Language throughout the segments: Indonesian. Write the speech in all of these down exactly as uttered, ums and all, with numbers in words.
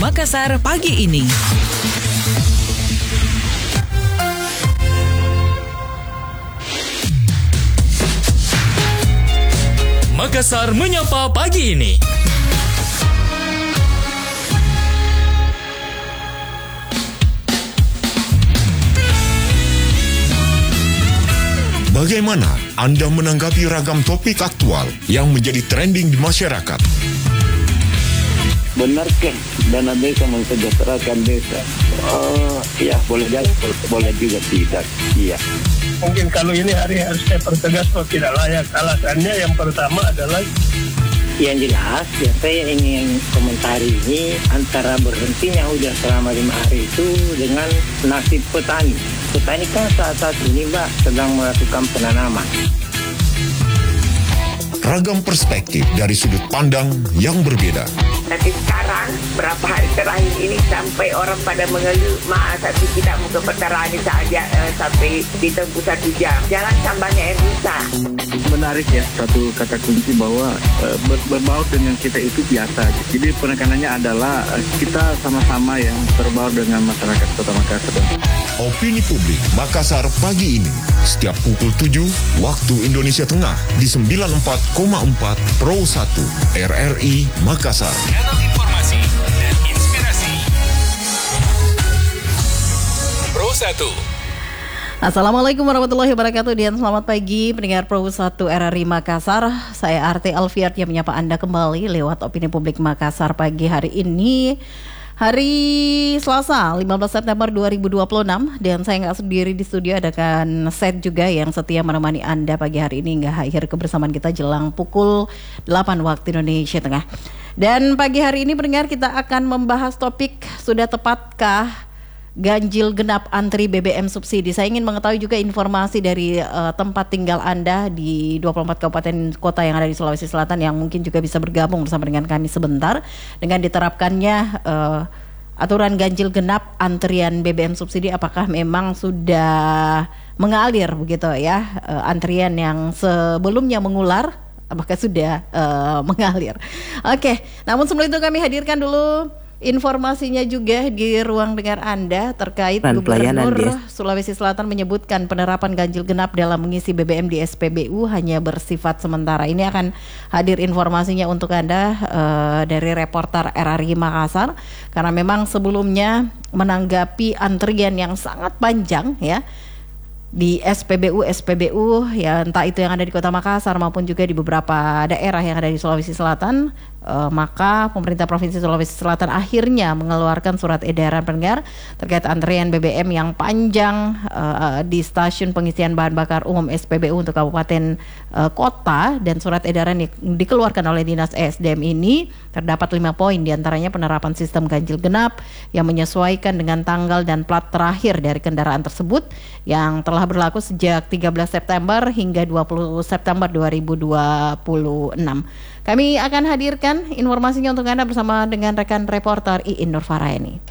Makassar pagi ini. Makassar menyapa pagi ini. Bagaimana Anda menanggapi ragam topik aktual yang menjadi trending di masyarakat? Benarkah dana desa mensejahterakan desa? Uh, ya, boleh jadi, boleh juga tidak. Iya. Mungkin kalau ini hari harus saya pertegas kalau tidak layak. Alasannya yang pertama adalah yang jelas ya, saya ingin komentari ini antara berhentinya hujan selama lima hari itu dengan nasib petani. Petani kan saat-saat ini Mbak sedang melakukan penanaman. Ragam perspektif dari sudut pandang yang berbeda. Tapi sekarang, berapa hari terakhir ini sampai orang pada mengeluh, maaf tapi tidak mau ke petani saja eh, sampai ditempuh satu jam. Jalan tambahnya air rusak. Menarik ya, satu kata kunci bahwa uh, ber, berbaur dengan kita itu biasa. Jadi penekanannya adalah uh, kita sama-sama yang berbaur dengan masyarakat Kota Makassar. Opini publik Makassar pagi ini setiap pukul tujuh waktu Indonesia Tengah di sembilan puluh empat koma empat Pro satu R R I Makassar. Channel informasi dan inspirasi. Pro satu. Assalamualaikum warahmatullahi wabarakatuh dan selamat pagi pendengar Pro satu R R I Makassar. Saya Arti Alfiat yang menyapa Anda kembali lewat Opini Publik Makassar pagi hari ini. Hari Selasa lima belas September dua ribu dua puluh enam dan saya nggak sendiri di studio, ada kan Set juga yang setia menemani Anda pagi hari ini hingga akhir kebersamaan kita jelang pukul delapan waktu Indonesia Tengah. Dan pagi hari ini pendengar kita akan membahas topik sudah tepatkah ganjil genap antri B B M subsidi. Saya ingin mengetahui juga informasi dari uh, tempat tinggal Anda di dua puluh empat kabupaten kota yang ada di Sulawesi Selatan yang mungkin juga bisa bergabung bersama dengan kami sebentar dengan diterapkannya uh, aturan ganjil genap antrian B B M subsidi. Apakah memang sudah mengalir begitu ya, uh, antrian yang sebelumnya mengular apakah sudah uh, mengalir. Oke, namun sebelum itu kami hadirkan dulu informasinya juga di ruang dengar Anda terkait Gubernur Sulawesi Selatan menyebutkan penerapan ganjil genap dalam mengisi B B M di S P B U hanya bersifat sementara. Ini akan hadir informasinya untuk Anda uh, dari reporter R R I Makassar, karena memang sebelumnya menanggapi antrian yang sangat panjang ya di S P B U S P B U ya, entah itu yang ada di Kota Makassar maupun juga di beberapa daerah yang ada di Sulawesi Selatan, eh, maka pemerintah Provinsi Sulawesi Selatan akhirnya mengeluarkan surat edaran pendengar terkait antrian B B M yang panjang eh, di stasiun pengisian bahan bakar umum S P B U untuk kabupaten eh, kota. Dan surat edaran yang dikeluarkan oleh Dinas E S D M ini terdapat lima poin, diantaranya penerapan sistem ganjil genap yang menyesuaikan dengan tanggal dan plat terakhir dari kendaraan tersebut yang telah berlaku sejak tiga belas September hingga dua puluh September dua ribu dua puluh enam. Kami akan hadirkan informasinya untuk Anda bersama dengan rekan reporter Iin Nurfaraini.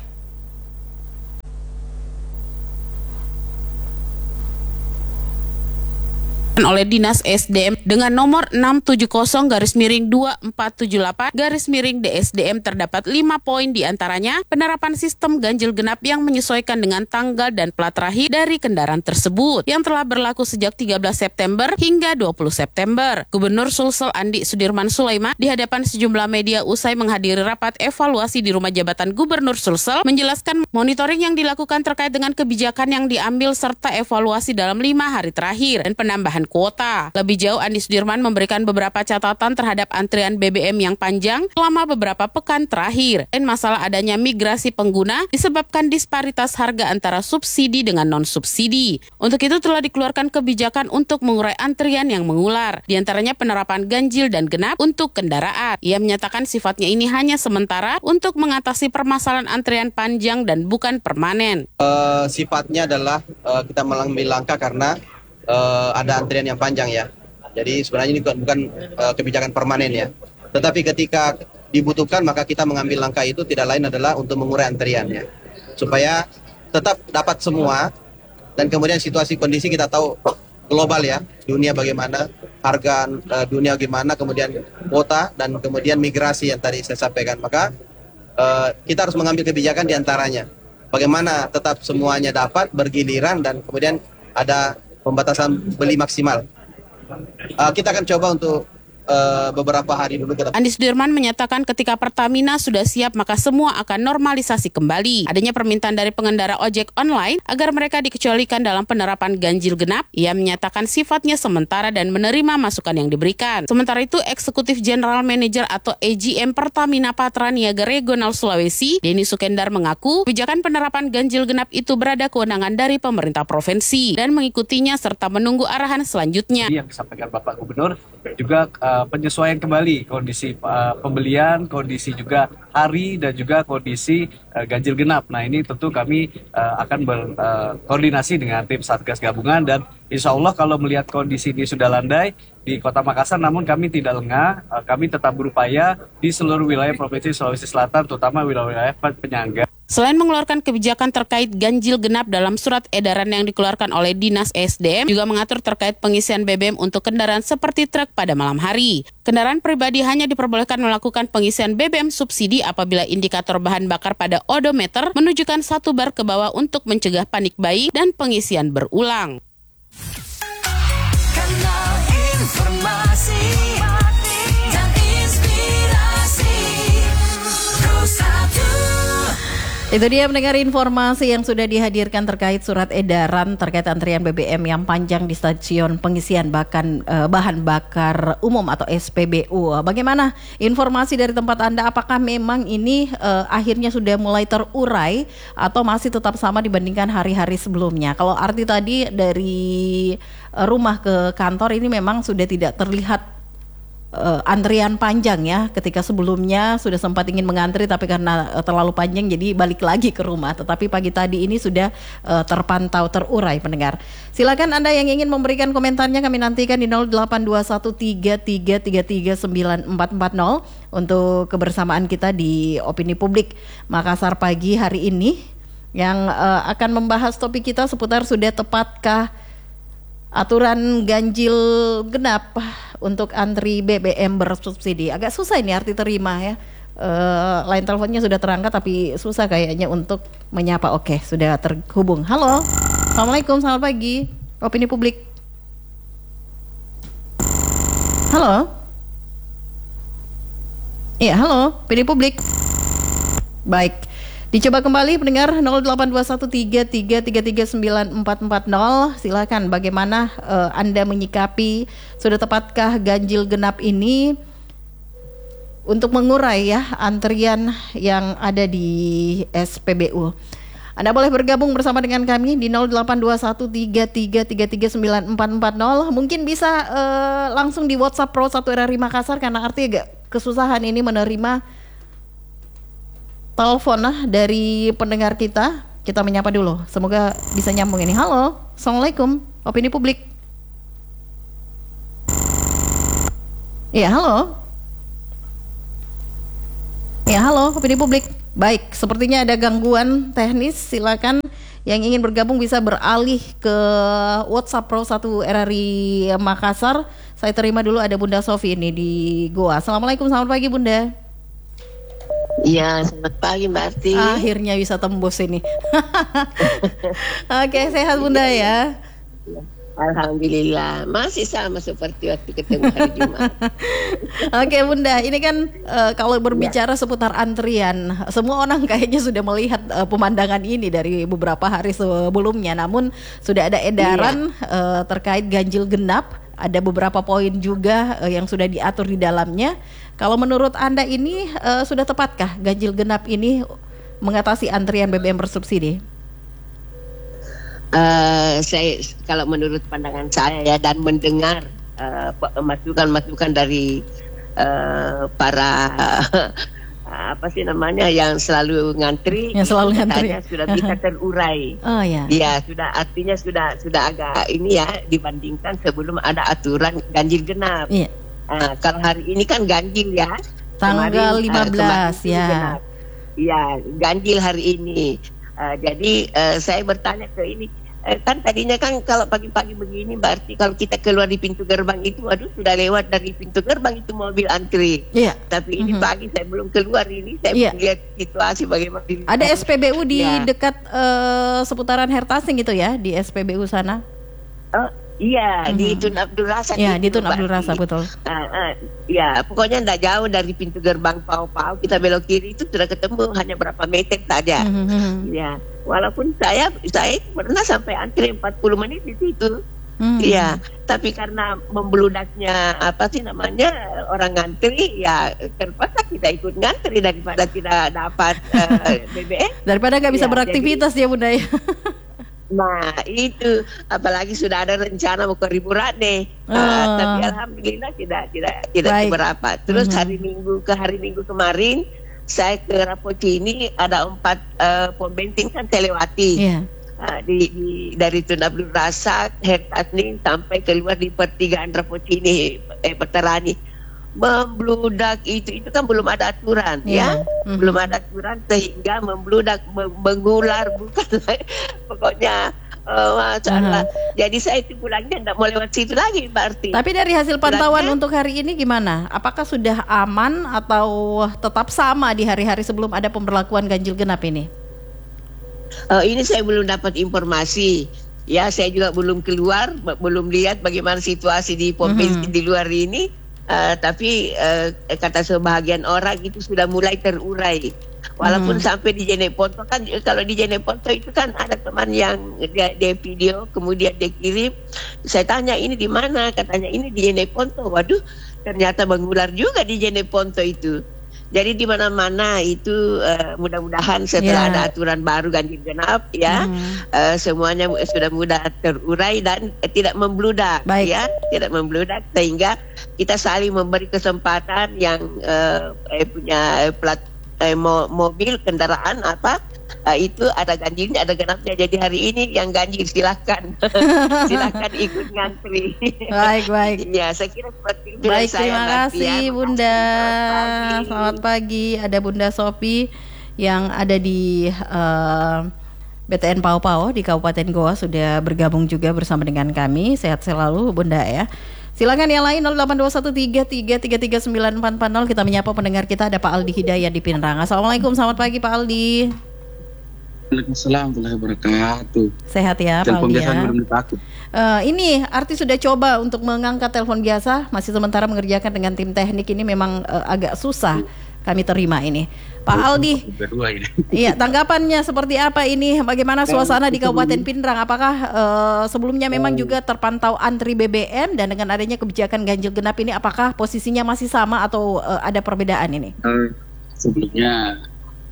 Oleh Dinas S D M dengan nomor enam tujuh nol garis miring dua empat tujuh delapan garis miring D S D M terdapat lima poin, diantaranya penerapan sistem ganjil genap yang menyesuaikan dengan tanggal dan plat terakhir dari kendaraan tersebut yang telah berlaku sejak tiga belas September hingga dua puluh September. Gubernur Sulsel Andi Sudirman Sulaiman di hadapan sejumlah media usai menghadiri rapat evaluasi di Rumah Jabatan Gubernur Sulsel menjelaskan monitoring yang dilakukan terkait dengan kebijakan yang diambil serta evaluasi dalam lima hari terakhir dan penambahan kuota. Lebih jauh, Andi Sudirman memberikan beberapa catatan terhadap antrian B B M yang panjang selama beberapa pekan terakhir dan masalah adanya migrasi pengguna disebabkan disparitas harga antara subsidi dengan non-subsidi. Untuk itu telah dikeluarkan kebijakan untuk mengurai antrian yang mengular, diantaranya penerapan ganjil dan genap untuk kendaraan. Ia menyatakan sifatnya ini hanya sementara untuk mengatasi permasalahan antrian panjang dan bukan permanen. Uh, sifatnya adalah uh, kita mengambil langkah karena Uh, ada antrian yang panjang ya. Jadi sebenarnya ini bukan, bukan uh, kebijakan permanen ya. Tetapi ketika dibutuhkan maka kita mengambil langkah itu tidak lain adalah untuk mengurai antrian ya. Supaya tetap dapat semua dan kemudian situasi kondisi kita tahu global ya, dunia bagaimana, harga uh, dunia bagaimana, kemudian kuota dan kemudian migrasi yang tadi saya sampaikan. Maka uh, kita harus mengambil kebijakan di antaranya. Bagaimana tetap semuanya dapat bergiliran dan kemudian ada pembatasan beli maksimal. Uh, kita akan coba untuk Uh, beberapa hari dulu ke depan. Andi Sudirman menyatakan ketika Pertamina sudah siap maka semua akan normalisasi kembali. Adanya permintaan dari pengendara ojek online agar mereka dikecualikan dalam penerapan ganjil genap. Ia menyatakan sifatnya sementara dan menerima masukan yang diberikan. Sementara itu Eksekutif General Manager atau E G M Pertamina Patra Niaga Regional Sulawesi, Denny Sukendar mengaku kebijakan penerapan ganjil genap itu berada kewenangan dari pemerintah provinsi dan mengikutinya serta menunggu arahan selanjutnya. Yang disampaikan Bapak Gubernur juga uh, penyesuaian kembali kondisi uh, pembelian, kondisi juga hari dan juga kondisi uh, ganjil genap. Nah ini tentu kami uh, akan berkoordinasi uh, dengan tim Satgas Gabungan dan insya Allah kalau melihat kondisi ini sudah landai di Kota Makassar, namun kami tidak lengah, uh, kami tetap berupaya di seluruh wilayah Provinsi Sulawesi Selatan, terutama wilayah-wilayah penyangga. Selain mengeluarkan kebijakan terkait ganjil genap dalam surat edaran yang dikeluarkan oleh Dinas S D M, juga mengatur terkait pengisian B B M untuk kendaraan seperti truk pada malam hari. Kendaraan pribadi hanya diperbolehkan melakukan pengisian B B M subsidi apabila indikator bahan bakar pada odometer menunjukkan satu bar ke bawah untuk mencegah panik buying dan pengisian berulang. Kanal informasi dan inspirasi Pro satu. Itu dia mendengar informasi yang sudah dihadirkan terkait surat edaran terkait antrian B B M yang panjang di stasiun pengisian bakan, eh, bahan bakar umum atau S P B U. Bagaimana informasi dari tempat Anda? Apakah memang ini eh, akhirnya sudah mulai terurai atau masih tetap sama dibandingkan hari-hari sebelumnya? Kalau arti tadi dari eh, rumah ke kantor ini memang sudah tidak terlihat Uh, antrian panjang ya, ketika sebelumnya sudah sempat ingin mengantri tapi karena uh, terlalu panjang jadi balik lagi ke rumah. Tetapi pagi tadi ini sudah uh, terpantau terurai pendengar. Silakan Anda yang ingin memberikan komentarnya kami nantikan di nol delapan dua satu tiga tiga tiga tiga sembilan empat empat nol untuk kebersamaan kita di Opini Publik Makassar pagi hari ini yang uh, akan membahas topik kita seputar sudah tepatkah aturan ganjil genap untuk antri B B M bersubsidi. Agak susah ini arti terima ya. Uh, line teleponnya sudah terangkat tapi susah kayaknya untuk menyapa. Oke, sudah terhubung. Halo, Assalamualaikum, selamat pagi. Opini Publik. Halo. Iya, halo, Opini Publik. Baik. Dicoba kembali pendengar nol delapan dua satu tiga tiga tiga tiga sembilan empat empat nol. Silakan bagaimana uh, Anda menyikapi sudah tepatkah ganjil genap ini untuk mengurai ya antrian yang ada di S P B U. Anda boleh bergabung bersama dengan kami di nol delapan dua satu tiga tiga tiga tiga sembilan empat empat nol. Mungkin bisa uh, langsung di WhatsApp Pro satu R R I Makassar karena artinya agak kesusahan ini menerima telepon lah dari pendengar kita. Kita menyapa dulu. Semoga bisa nyambung ini. Halo, Assalamualaikum, Opini Publik. Iya, halo. Iya, halo, Opini Publik. Baik, sepertinya ada gangguan teknis. Silakan yang ingin bergabung bisa beralih ke WhatsApp Pro satu R R I Makassar. Saya terima dulu ada Bunda Sofi ini di Goa. Assalamualaikum, selamat pagi Bunda. Iya, selamat pagi Mbak Arti. Akhirnya bisa tembus ini. Oke, sehat Bunda ya. Alhamdulillah, masih sama seperti waktu ketemu hari Jumat. Oke Bunda, ini kan uh, kalau berbicara ya. seputar antrian, semua orang kayaknya sudah melihat uh, pemandangan ini dari beberapa hari sebelumnya. Namun sudah ada edaran ya. uh, terkait ganjil genap. Ada beberapa poin juga uh, yang sudah diatur di dalamnya. Kalau menurut Anda ini uh, sudah tepatkah ganjil genap ini mengatasi antrian B B M bersubsidi? Uh, saya kalau menurut pandangan saya ya dan mendengar uh, masukan-masukan dari uh, para uh, apa sih namanya yang selalu ngantri, yang selalu ngantri sudah bisa terurai. Oh ya. Ya sudah, artinya sudah sudah agak ini ya dibandingkan sebelum ada aturan ganjil genap. Iya. Uh, kalau hari ini kan ganjil ya. Tanggal kemarin, lima belas uh, ya. Iya, ganjil hari ini. Uh, jadi uh, saya bertanya ke ini eh, kan tadinya kan kalau pagi-pagi begini berarti kalau kita keluar di pintu gerbang itu, aduh sudah lewat dari pintu gerbang itu mobil antri. Iya. Tapi ini Mhm. pagi saya belum keluar ini, saya Iya. belum lihat situasi bagaimana. di- Ada S P B U di Ya. dekat eh, seputaran Hertasing gitu ya, di S P B U sana. Oh, iya, Mhm. di Tun Abdul Rasa. Ya, itu, di Tun Mbak. Abdul Rasa, betul. Ah, ah, ya, pokoknya tidak jauh dari pintu gerbang Pau-Pau, kita belok kiri itu sudah ketemu, hanya berapa meter saja. Mhm. Ya, walaupun saya saya pernah sampai antri empat puluh menit di situ. Hmm. Iya, tapi karena membludaknya apa sih namanya orang ngantri, ya terpaksa kita ikut ngantri daripada tidak dapat eh, B B M. Daripada nggak bisa Ya, beraktivitas ya Bunda ya. Nah itu, apalagi sudah ada rencana mau ke Ribu Rane, Oh. Ah, tapi alhamdulillah tidak tidak tidak Baik. seberapa. Terus Mhm. hari Minggu ke hari Minggu kemarin saya ke Rapocini ada empat eh, pom bensin kan saya lewati. Iya. Ah, di, di dari Tun Abdul Razak, Hertasning sampai keluar di pertigaan Rapocini, eh Petarani. Membludak itu itu kan belum ada aturan Iya. ya, Mhm. belum ada aturan sehingga membludak, mem- mengular bukan pokoknya eh, Masya Allah. Jadi saya itu pulangnya tidak mau lewat situ lagi berarti. Tapi dari hasil pantauan Pulangnya- untuk hari ini gimana? Apakah sudah aman atau tetap sama di hari-hari sebelum ada pemberlakuan ganjil genap ini? Eh, ini saya belum dapat informasi. Ya, saya juga belum keluar, b- belum lihat bagaimana situasi di pom Mhm. bensin di luar ini. Eh, tapi eh, kata sebahagian orang itu sudah mulai terurai. Walaupun Mhm. sampai di Jeneponto kan, eh, kalau di Jeneponto itu kan ada teman yang dia, dia video, kemudian dia kirim. Saya tanya ini di mana? Katanya ini di Jeneponto. Waduh, ternyata mengular juga di Jeneponto itu. Jadi di mana-mana itu eh, mudah-mudahan setelah Ya. ada aturan baru ganjil genap ya, Mhm. eh, semuanya sudah mudah terurai dan eh, tidak membludak. Baik. Ya, tidak membludak sehingga kita saling memberi kesempatan yang eh, eh, punya eh, plat eh, mo- mobil kendaraan apa eh, itu ada ganjilnya, ada genapnya. Jadi hari ini yang ganjil silakan silakan ikut ngantri. Baik, baik. Ya, saya kira seperti itu dari Baik, saya, terima Mbak kasih Tia. Bunda. Selamat pagi. Selamat pagi. Ada Bunda Sofi yang ada di eh, B T N Pau-Pau di Kabupaten Goa sudah bergabung juga bersama dengan kami. Sehat selalu Bunda ya. Silakan yang lain nol delapan dua satu tiga tiga tiga tiga sembilan empat empat nol. Kita menyapa pendengar kita, ada Pak Aldi Hidayat di Pinrang. Assalamualaikum, selamat pagi Pak Aldi. Waalaikumsalam warahmatullahi wabarakatuh. Sehat ya Pak Telepon Aldi biasa ya. belum dipakai. Eh, ini artis sudah coba untuk mengangkat telepon biasa, masih sementara mengerjakan dengan tim teknik ini memang eh, agak susah kami terima ini. Pak Aldi, Kedua ini. iya tanggapannya seperti apa ini? Bagaimana suasana di Kabupaten Pinrang? Apakah eh, sebelumnya memang juga terpantau antri B B M dan dengan adanya kebijakan ganjil genap ini, apakah posisinya masih sama atau eh, ada perbedaan ini? Eh, sebelumnya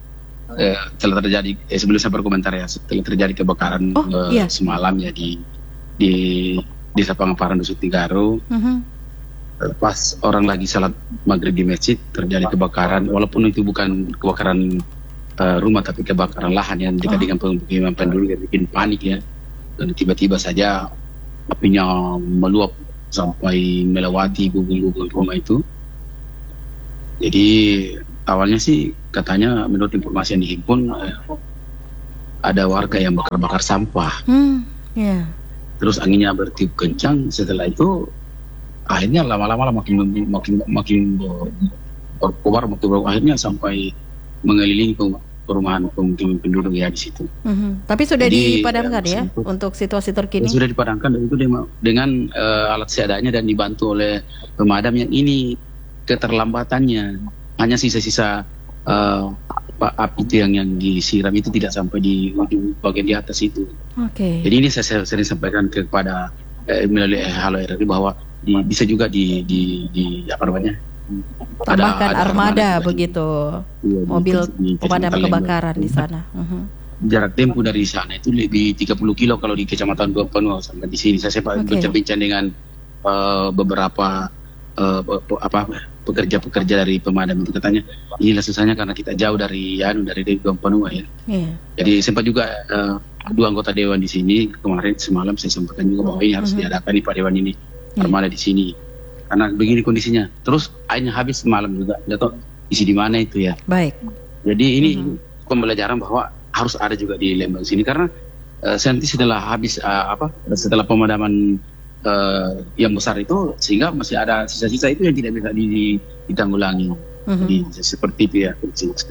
eh, telah terjadi eh, sebelum saya berkomentar ya, telah terjadi kebakaran Oh, eh, iya. semalam ya di di Desa Pangaparan Dusun Tigaro. Mhm. Eh, Pas orang lagi salat maghrib di masjid terjadi kebakaran, walaupun itu bukan kebakaran eh, rumah tapi kebakaran lahan yang dekat Oh. dengan pemukiman penduduk yang bikin panik ya. Dan tiba-tiba saja apinya meluap sampai melewati gubung-gubung rumah itu. Jadi awalnya sih katanya menurut informasi yang dihimpun eh, ada warga yang bakar-bakar sampah. Hmm, ya. Terus anginnya bertiup kencang. Setelah itu akhirnya lama-lama makin makin makin berkobar, makin berkobar. Akhirnya sampai mengelilingi pe- perumahan pemukiman penduduk ya di situ. Mhm. Tapi sudah Jadi, dipadamkan ya, ya sempat- untuk situasi terkini. Sudah dipadamkan dan itu dengan, dengan eh, alat seadanya dan dibantu oleh pemadam yang ini keterlambatannya hanya sisa-sisa eh, apa, api itu yang yang disiram itu tidak sampai di ujung bagian di atas itu. Oke. Jadi ini saya sering sampaikan kepada eh, melalui Halo R R I bahwa di, bisa juga di, di, di apa namanya Tambahkan ada- ada armada juga di- begitu, iya, di- mobil di- di pemadam Kecamatan kebakaran Lembang. di sana. Mhm. Jarak tempuh dari sana itu lebih tiga puluh kilo kalau di Kecamatan Duampanu sampai di sini. Saya sempat Oke. bincang-bincang dengan eh, beberapa eh, pe- pe- apa pekerja-pekerja dari pemadam itu, katanya inilah susahnya karena kita jauh dari anu dari Duampanu ya. Iya. Jadi sempat juga eh, dua anggota dewan di sini kemarin semalam saya sampaikan juga bahwa ini harus Mhm. diadakan di Pak Dewan ini Iya. armada di sini karena begini kondisinya. Terus airnya habis semalam juga, tidak tahu isi di mana itu ya. Baik. Jadi ini pembelajaran bahwa harus ada juga di Lembang sini karena uh, nanti setelah habis uh, apa setelah pemadaman uh, yang besar itu, sehingga masih ada sisa-sisa itu yang tidak bisa ditanggulangi. Mm-hmm. Jadi seperti itu ya.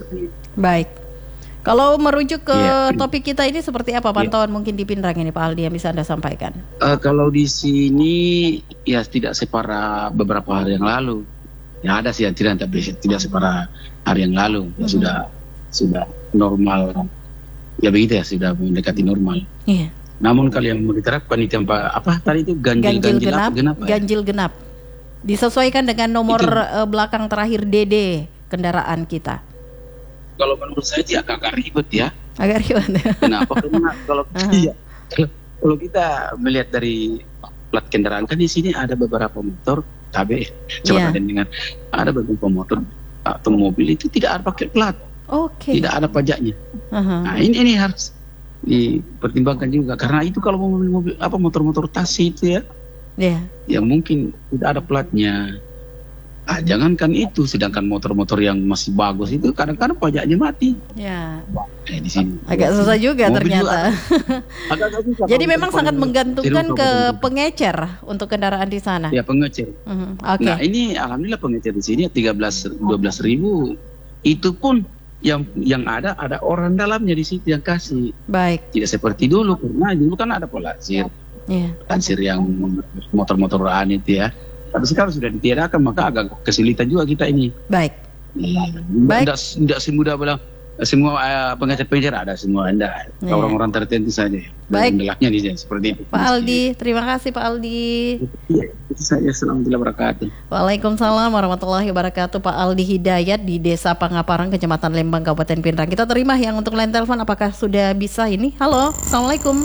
Baik. Kalau merujuk ke yeah. topik kita ini seperti apa pantauan yeah. mungkin di Pindrang ini Pak Aldi yang bisa Anda sampaikan? Uh, kalau di sini ya tidak separa beberapa hari yang lalu. Ya ada sih yang tidak tapi tidak separa hari yang lalu. Ya, mm-hmm. sudah sudah normal. Ya begitu ya, sudah mendekati normal. Iya. Yeah. Namun kalau yang mau diterapkan itu apa, apa tadi itu ganjil ganjil, ganjil genap, apa, genap ganjil ya? genap. Disesuaikan dengan nomor itu, belakang terakhir D D kendaraan kita. Kalau menurut saya sih agak-agak ribet ya. Agak ribet. Kenapa? Karena kalau uh-huh. iya, kalau kita melihat dari plat kendaraan kan di sini ada beberapa motor K B, coba yeah. dengan ada beberapa motor atau mobil itu tidak ada pakai plat, okay. tidak ada pajaknya. Uh-huh. Nah ini ini harus dipertimbangkan juga karena itu kalau mobil-mobil apa motor-motor taksi itu ya, yeah. yang mungkin tidak ada platnya. Ah, jangankan itu, sedangkan motor-motor yang masih bagus itu kadang-kadang pajaknya mati. Ya. Eh, di sini. Agak susah juga mobil ternyata. Juga agak susah. Jadi memang sangat menggantungkan ke pengecer untuk kendaraan di sana. Ya pengecer. Uh-huh. Okay. Nah ini alhamdulillah pengecer di sini tiga belas dua belas ribu. Itu pun yang yang ada ada orang dalamnya di situ yang kasih. Baik. Tidak seperti dulu karena dulu kan ada pelansir. Yeah. Pelansir yang motor-motor an itu ya. Tapi sekarang sudah ditiadakan, maka agak kesulitan juga kita ini. Baik. Ya, Baik. Tidak semudah bilang semua uh, pengecer-pengecer ada semua, enggak. Ya. Orang-orang tertentu saja. Baik. Belaknya di seperti itu. Pak Aldi, terima kasih Pak Aldi. Iya, itu saja. Assalamualaikum warahmatullahi wabarakatuh. Waalaikumsalam warahmatullahi wabarakatuh. Pak Aldi Hidayat di Desa Pangaparang, Kecamatan Lembang, Kabupaten Pindrang. Kita terima yang untuk line telepon, apakah sudah bisa ini? Halo, Assalamualaikum.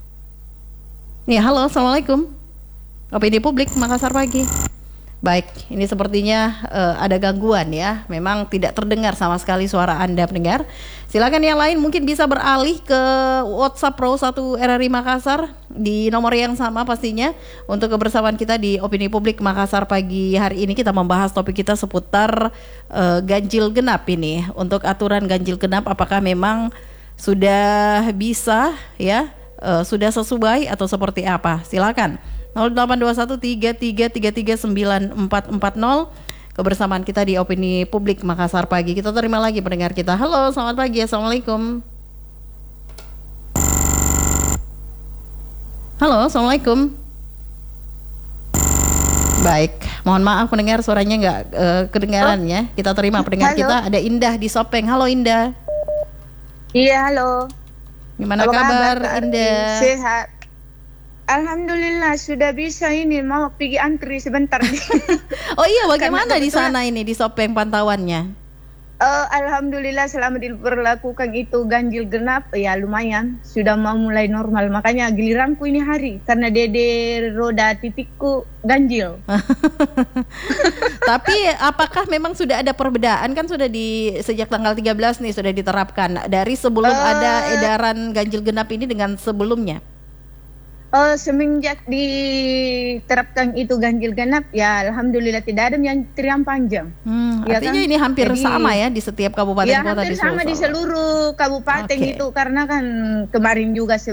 Nih, halo, Assalamualaikum. Opini Publik Makassar Pagi. Baik, ini sepertinya uh, ada gangguan ya. Memang tidak terdengar sama sekali suara Anda pendengar. Silakan yang lain mungkin bisa beralih ke WhatsApp Pro satu R R I Makassar di nomor yang sama pastinya. Untuk kebersamaan kita di Opini Publik Makassar Pagi hari ini kita membahas topik kita seputar uh, ganjil genap ini. Untuk aturan ganjil genap apakah memang sudah bisa ya, uh, sudah sesuai atau seperti apa? Silakan. nol delapan dua satu tiga tiga tiga tiga sembilan empat empat nol kebersamaan kita di Opini Publik Makassar Pagi. Kita terima lagi pendengar kita. Halo, selamat pagi. Assalamualaikum. Halo, Assalamualaikum. Baik, mohon maaf pendengar suaranya nggak uh, kedengaran ya. Kita terima pendengar halo. Kita ada Indah di Sopeng. Halo Indah. Iya, halo. Gimana Apa kabar, kabar Indah? Sehat. Alhamdulillah sudah bisa ini, mau pergi antri sebentar. Oh iya, bagaimana di sana ini di Sopeng pantauannya? Uh, Alhamdulillah selama diberlakukan itu ganjil genap ya lumayan sudah mau mulai normal, makanya giliranku ini hari karena dede roda titikku ganjil. Tapi apakah memang sudah ada perbedaan, kan sudah di sejak tanggal tiga belas nih sudah diterapkan dari sebelum uh, ada edaran ganjil genap ini dengan sebelumnya? Uh, semenjak diterapkan itu ganjil genap ya alhamdulillah tidak ada yang teriak panjang. Hmm, ya artinya kan? Ini hampir Jadi, sama ya di setiap kabupaten ya, kota di Sulawesi. sama di seluruh kabupaten okay. itu karena kan kemarin juga